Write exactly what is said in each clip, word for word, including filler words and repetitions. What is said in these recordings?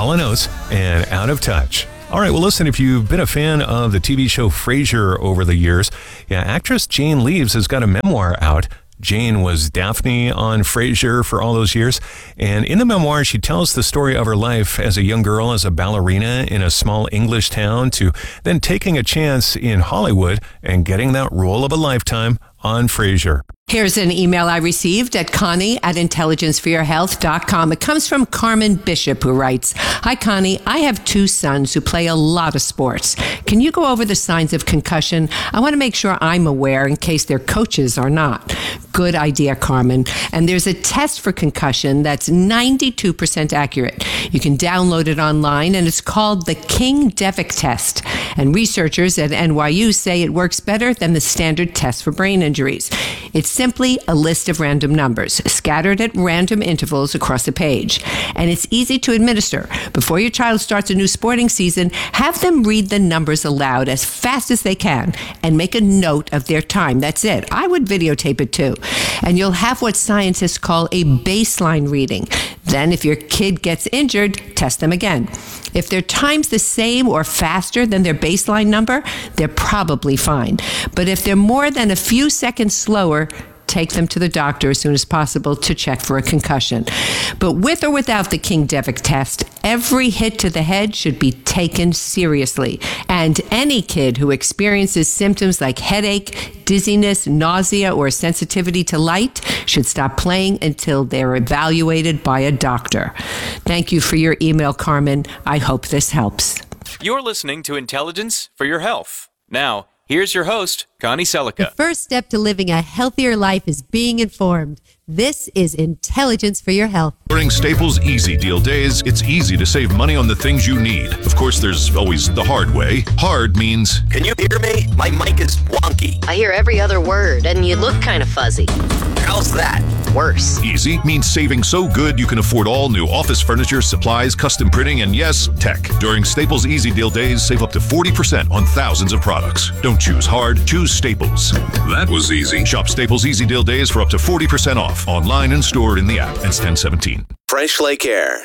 Hall and Oates and Out of Touch. All right, well, listen, if you've been a fan of the T V show Frasier over the years, yeah, actress Jane Leeves has got a memoir out. Jane was Daphne on Frasier for all those years, and in the memoir, she tells the story of her life as a young girl, as a ballerina in a small English town, to then taking a chance in Hollywood and getting that role of a lifetime on Frasier. Here's an email I received at Connie at intelligence for your health dot com. It comes from Carmen Bishop, who writes, "Hi, Connie. I have two sons who play a lot of sports. Can you go over the signs of concussion? I want to make sure I'm aware in case their coaches are not." Good idea, Carmen. And there's a test for concussion that's ninety-two percent accurate. You can download it online, and it's called the King-Devick test. And researchers at N Y U say it works better than the standard test for brain injuries. It's simply a list of random numbers scattered at random intervals across a page. And it's easy to administer. Before your child starts a new sporting season, have them read the numbers aloud as fast as they can and make a note of their time. That's it. I would videotape it too. And you'll have what scientists call a baseline reading. Then if your kid gets injured, test them again. If their time's the same or faster than their baseline number, they're probably fine. But if they're more than a few seconds slower, take them to the doctor as soon as possible to check for a concussion. But with or without the King-Devick test, every hit to the head should be taken seriously. And any kid who experiences symptoms like headache, dizziness, nausea, or sensitivity to light should stop playing until they're evaluated by a doctor. Thank you for your email, Carmen. I hope this helps. You're listening to Intelligence for Your Health. Now, here's your host, Connie Selica. The first step to living a healthier life is being informed. This is Intelligence for Your Health. During Staples Easy Deal Days, it's easy to save money on the things you need. Of course, there's always the hard way. Hard means... Can you hear me? My mic is wonky. I hear every other word, and you look kind of fuzzy. How's that? Worse. Easy means saving so good you can afford all new office furniture, supplies, custom printing, and yes, tech. During Staples Easy Deal Days, save up to forty percent on thousands of products. Don't choose hard, choose Staples. That was easy. Shop Staples Easy Deal Days for up to forty percent off. Online and stored in the app. Ends ten seventeen. Fresh Lake Air.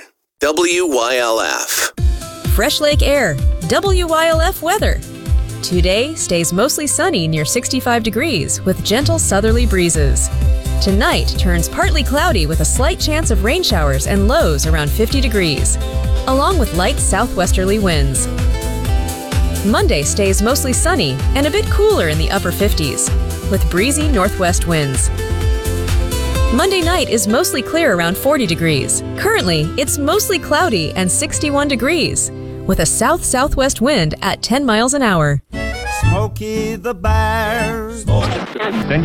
W Y L F. Fresh Lake Air. W Y L F weather. Today stays mostly sunny near sixty-five degrees with gentle southerly breezes. Tonight turns partly cloudy with a slight chance of rain showers and lows around fifty degrees, along with light southwesterly winds. Monday stays mostly sunny and a bit cooler in the upper fifties, with breezy northwest winds. Monday night is mostly clear around forty degrees. Currently, it's mostly cloudy and sixty-one degrees, with a south-southwest wind at ten miles an hour. Smokey the Bear.